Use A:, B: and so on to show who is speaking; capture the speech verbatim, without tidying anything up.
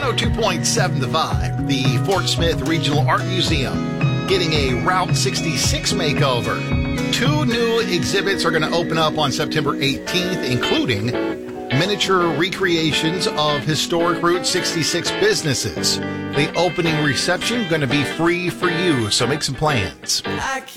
A: oh two point seven The Vibe. The Fort Smith Regional Art Museum getting a Route sixty-six makeover. Two new exhibits are going to open up on September eighteenth, including miniature recreations of historic Route sixty-six businesses. The opening reception going to be free for you, so make some plans.